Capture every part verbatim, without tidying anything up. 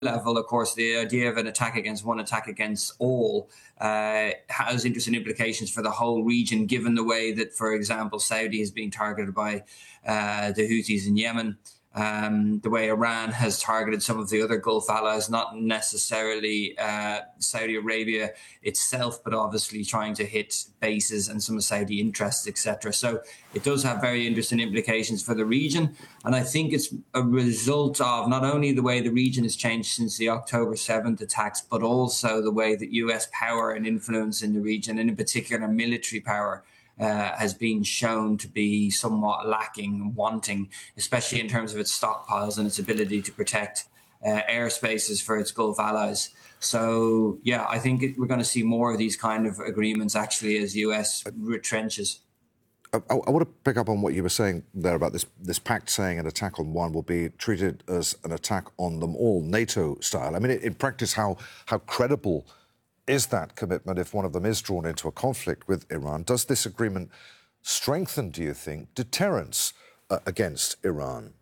level, of course, the idea of an attack against one, attack against all, uh, has interesting implications for the whole region, given the way that, for example, Saudi is being targeted by uh, the Houthis in Yemen. Um, the way Iran has targeted some of the other Gulf allies, not necessarily uh, Saudi Arabia itself, but obviously trying to hit bases and some of Saudi interests, et cetera. So it does have very interesting implications for the region. And I think it's a result of not only the way the region has changed since the October seventh attacks, but also the way that U S power and influence in the region, and in particular military power, Uh, has been shown to be somewhat lacking, wanting, especially in terms of its stockpiles and its ability to protect uh, airspaces for its Gulf allies. So, yeah, I think it, we're going to see more of these kind of agreements actually as U S retrenches. I, I want to pick up on what you were saying there about this, this pact saying an attack on one will be treated as an attack on them all, NATO style. I mean, in practice, how, how credible is that commitment if one of them is drawn into a conflict with Iran? Does this agreement strengthen, do you think, deterrence uh, against Iran?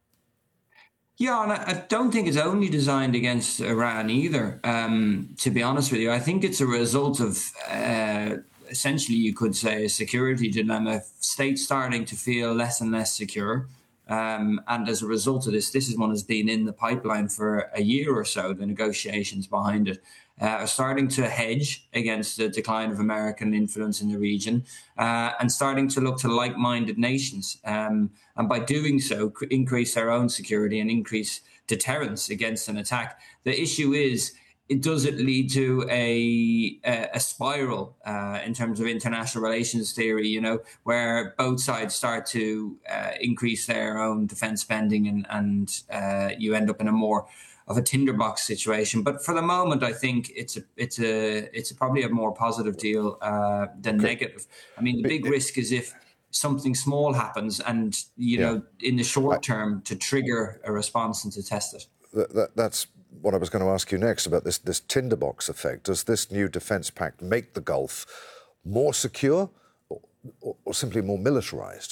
Yeah, and I don't think it's only designed against Iran either, um, to be honest with you. I think it's a result of, uh, essentially, you could say, a security dilemma, states starting to feel less and less secure. Um, and as a result of this, this is one that's been in the pipeline for a year or so, the negotiations behind it, uh, are starting to hedge against the decline of American influence in the region, uh, and starting to look to like-minded nations. Um, and by doing so, increase their own security and increase deterrence against an attack. The issue is, it does it lead to a a, a spiral uh, in terms of international relations theory, you know, where both sides start to uh, increase their own defense spending, and, and uh, you end up in a more of a tinderbox situation. But for the moment, I think it's a it's a it's a probably a more positive deal uh, than okay. negative. I mean, the big risk is if something small happens, and you yeah. know, in the short term, to trigger a response and to test it. That, that, that's what I was going to ask you next about this this tinderbox effect. Does this new defence pact make the Gulf more secure, or, or, or simply more militarised?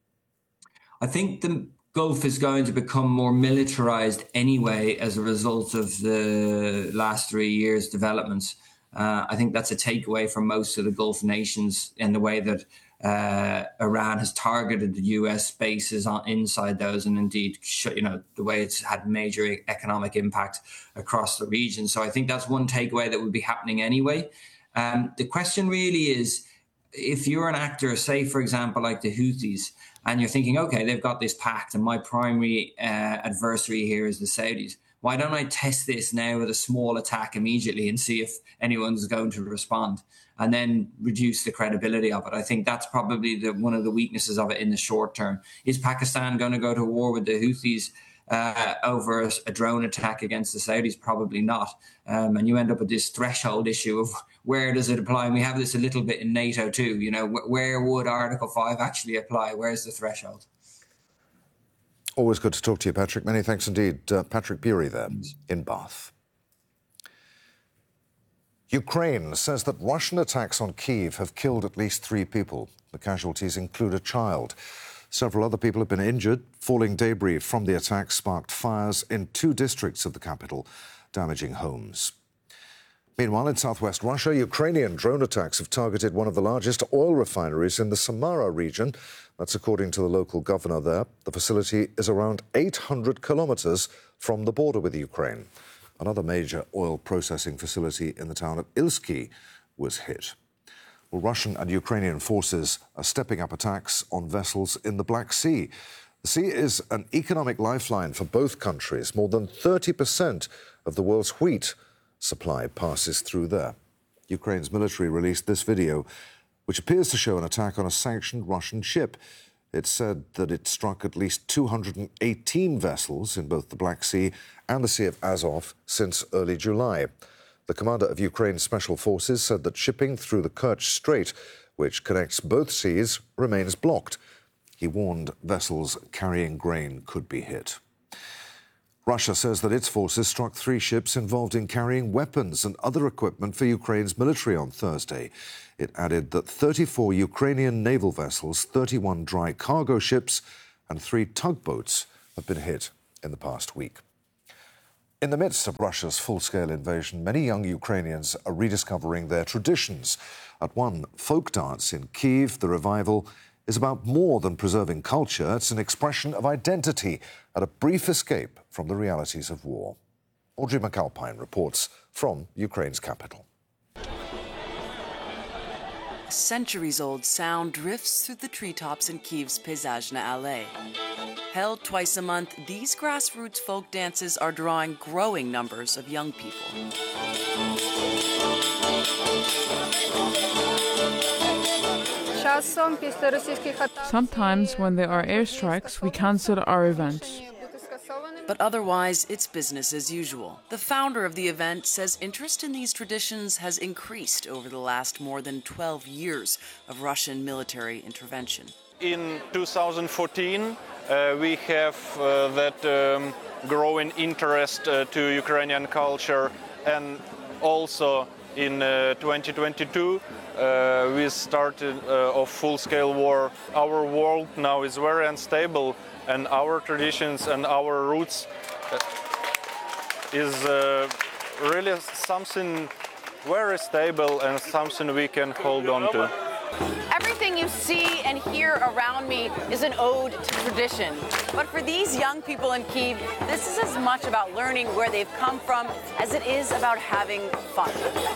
I think the Gulf is going to become more militarised anyway as a result of the last three years' developments. Uh, I think that's a takeaway from most of the Gulf nations in the way that uh, Iran has targeted the U S bases on, inside those, and indeed, you know, the way it's had major economic impact across the region. So I think that's one takeaway that would be happening anyway. Um, the question really is, if you're an actor, say, for example, like the Houthis, and you're thinking, okay, they've got this pact and my primary uh, adversary here is the Saudis. Why don't I test this now with a small attack immediately and see if anyone's going to respond, and then reduce the credibility of it? I think that's probably the, one of the weaknesses of it in the short term. Is Pakistan going to go to war with the Houthis uh, over a, a drone attack against the Saudis? Probably not. Um, and you end up with this threshold issue of where does it apply? And we have this a little bit in NATO too. You know, wh- where would Article five actually apply? Where's the threshold? Always good to talk to you, Patrick. Many thanks indeed. Uh, Patrick Bury there in Bath. Ukraine says that Russian attacks on Kyiv have killed at least three people. The casualties include a child. Several other people have been injured. Falling debris from the attack sparked fires in two districts of the capital, damaging homes. Meanwhile, in southwest Russia, Ukrainian drone attacks have targeted one of the largest oil refineries in the Samara region. That's according to the local governor there. The facility is around eight hundred kilometres from the border with Ukraine. Another major oil processing facility in the town of Ilsky was hit. Well, Russian and Ukrainian forces are stepping up attacks on vessels in the Black Sea. The sea is an economic lifeline for both countries. More than thirty percent of the world's wheat supply passes through there. Ukraine's military released this video, which appears to show an attack on a sanctioned Russian ship. It said that it struck at least two hundred eighteen vessels in both the Black Sea and the Sea of Azov since early July. The commander of Ukraine's special forces said that shipping through the Kerch Strait, which connects both seas, remains blocked. He warned vessels carrying grain could be hit. Russia says that its forces struck three ships involved in carrying weapons and other equipment for Ukraine's military on Thursday. It added that thirty-four Ukrainian naval vessels, thirty-one dry cargo ships, and three tugboats have been hit in the past week. In the midst of Russia's full-scale invasion, many young Ukrainians are rediscovering their traditions. At one folk dance in Kyiv, the revival is about more than preserving culture. It's an expression of identity and a brief escape from the realities of war. Audrey McAlpine reports from Ukraine's capital. A centuries-old sound drifts through the treetops in Kyiv's Peyzajna Alley. Held twice a month, these grassroots folk dances are drawing growing numbers of young people. Sometimes when there are airstrikes, we cancel our events. But otherwise, it's business as usual. The founder of the event says interest in these traditions has increased over the last more than twelve years of Russian military intervention. In two thousand fourteen, uh, we have uh, that um, growing interest uh, to Ukrainian culture, and also in uh, twenty twenty-two, uh, we started uh, a full-scale war. Our world now is very unstable, and our traditions and our roots uh, is uh, really something very stable and something we can hold on to. Everything you see and hear around me is an ode to tradition. But for these young people in Kyiv, this is as much about learning where they've come from as it is about having fun.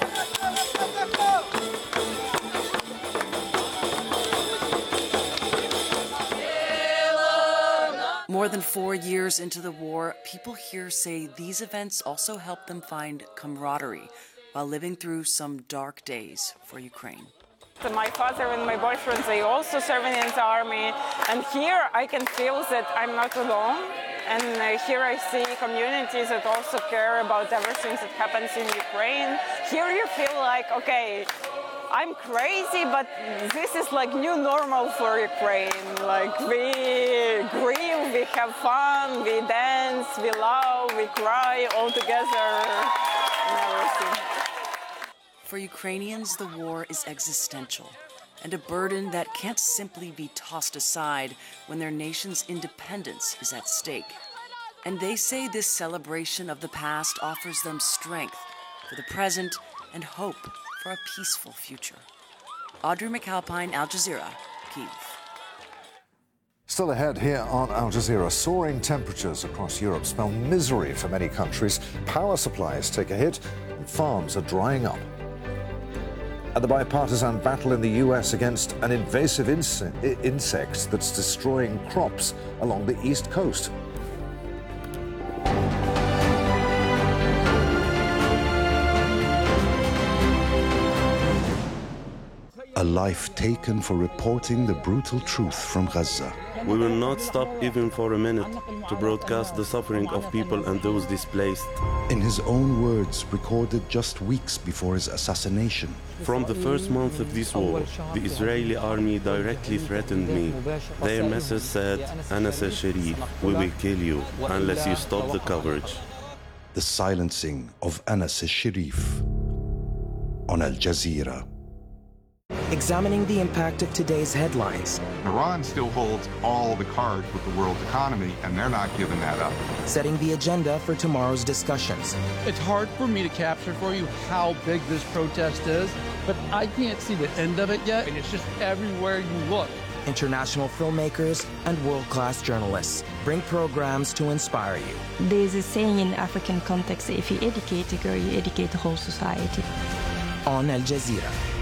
More than four years into the war, people here say these events also help them find camaraderie while living through some dark days for Ukraine. My father and my boyfriend, they also serving in the army, and here I can feel that I'm not alone. And uh, here I see communities that also care about everything that happens in Ukraine. Here you feel like, okay, I'm crazy, but this is like new normal for Ukraine. Like we grieve, we have fun, we dance, we love, we cry all together and everything. For Ukrainians, the war is existential and a burden that can't simply be tossed aside when their nation's independence is at stake. And they say this celebration of the past offers them strength for the present and hope for a peaceful future. Audrey McAlpine, Al Jazeera, Kyiv. Still ahead here on Al Jazeera, soaring temperatures across Europe spell misery for many countries. Power supplies take a hit and farms are drying up. And the bipartisan battle in the U S against an invasive inse- insect that's destroying crops along the East Coast. A life taken for reporting the brutal truth from Gaza. We will not stop even for a minute to broadcast the suffering of people and those displaced. In his own words, recorded just weeks before his assassination. From the first month of this war, the Israeli army directly threatened me. Their message said, Anas al-Sharif, we will kill you unless you stop the coverage. The silencing of Anas al-Sharif on Al Jazeera. Examining the impact of today's headlines. Iran still holds all the cards with the world's economy, and they're not giving that up. Setting the agenda for tomorrow's discussions. It's hard for me to capture for you how big this protest is, but I can't see the end of it yet, and it's just everywhere you look. International filmmakers and world-class journalists bring programs to inspire you. There's a saying in African context, if you educate a girl, you educate the whole society. On Al Jazeera.